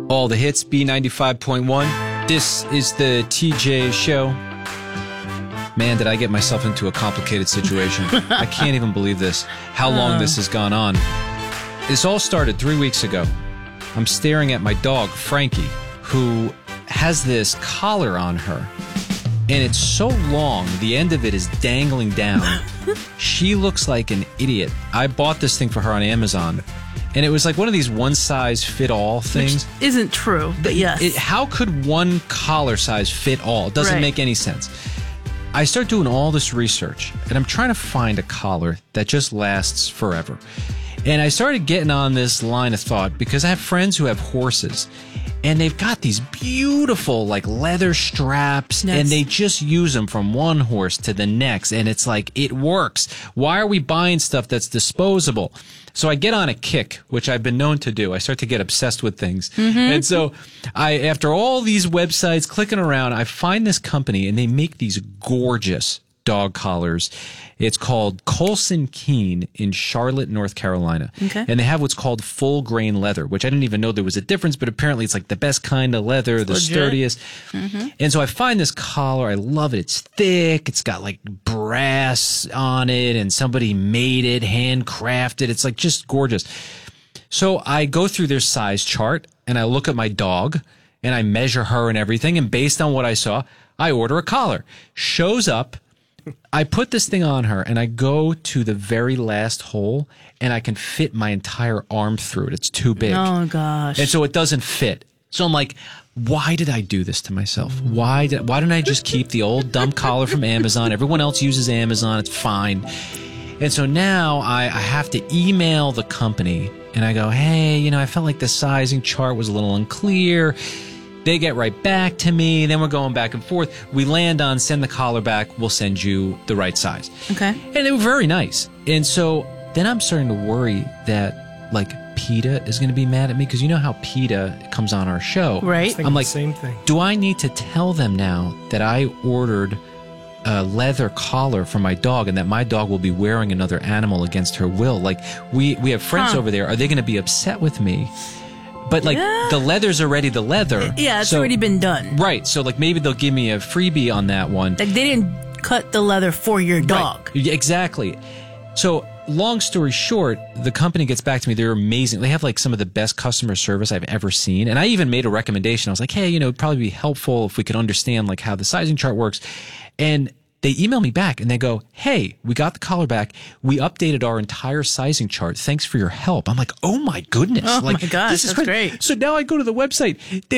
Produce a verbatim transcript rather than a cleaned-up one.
All the hits, B ninety-five point one. This is the T J Show. Man, did I get myself into a complicated situation. I can't even believe this, how long uh. this has gone on. This all started three weeks ago. I'm staring at my dog, Frankie, who has this collar on her. And it's so long, the end of it is dangling down. She looks like an idiot. I bought this thing for her on Amazon. And it was like one of these one-size-fit-all things. Which isn't true, but yes. It, how could one collar size fit all? It doesn't right. make any sense. I start doing all this research, and I'm trying to find a collar that just lasts forever. And I started getting on this line of thought because I have friends who have horses, and they've got these beautiful like leather straps, yes. and they just use them from one horse to the next, and it's like, it works. Why are we buying stuff that's disposable? So I get on a kick, which I've been known to do. I start to get obsessed with things. Mm-hmm. And so I, after all these websites, clicking around, I find this company, and they make these gorgeous dog collars. It's called Colson Keene in Charlotte, North Carolina. Okay. And they have what's called full grain leather, which I didn't even know there was a difference, but apparently it's like the best kind of leather, it's the legit. sturdiest. Mm-hmm. And so I find this collar. I love it. It's thick. It's got like brass on it, and somebody made it, handcrafted. It's like just gorgeous. So I go through their size chart, and I look at my dog, and I measure her and everything. And based on what I saw, I order a collar. Shows up. I put this thing on her, and I go to the very last hole, and I can fit my entire arm through it. It's too big. Oh, gosh. And so it doesn't fit. So I'm like, why did I do this to myself? Why did, why didn't I just keep the old dumb collar from Amazon? Everyone else uses Amazon. It's fine. And so now I, I have to email the company, and I go, hey, you know, I felt like the sizing chart was a little unclear. They get right back to me. Then we're going back and forth. We land on send the collar back. We'll send you the right size. Okay. And they were very nice. And so then I'm starting to worry that like PETA is going to be mad at me, because you know how PETA comes on our show. Right. I'm like, same thing. Do I need to tell them now that I ordered a leather collar for my dog, and that my dog will be wearing another animal against her will? Like, we, we have friends huh. over there. Are they going to be upset with me? But, like, yeah. the leather's already the leather. Yeah, it's so, already been done. Right. So, like, maybe they'll give me a freebie on that one. Like, they didn't cut the leather for your dog. Right. Exactly. So, long story short, the company gets back to me. They're amazing. They have, like, some of the best customer service I've ever seen. And I even made a recommendation. I was like, hey, you know, it'd probably be helpful if we could understand, like, how the sizing chart works. And they email me back, and they go, hey, we got the collar back. We updated our entire sizing chart. Thanks for your help. I'm like, oh, my goodness. Oh, like, my gosh, this is that's great. great. So now I go to the website. They